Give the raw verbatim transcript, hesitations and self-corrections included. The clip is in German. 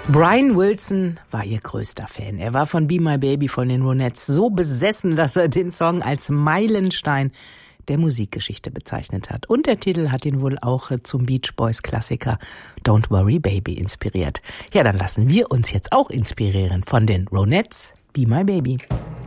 Brian Wilson war ihr größter Fan. Er war von Be My Baby von den Ronettes so besessen, dass er den Song als Meilenstein der Musikgeschichte bezeichnet hat. Und der Titel hat ihn wohl auch zum Beach Boys Klassiker Don't Worry Baby inspiriert. Ja, dann lassen wir uns jetzt auch inspirieren von den Ronettes. Be My Baby.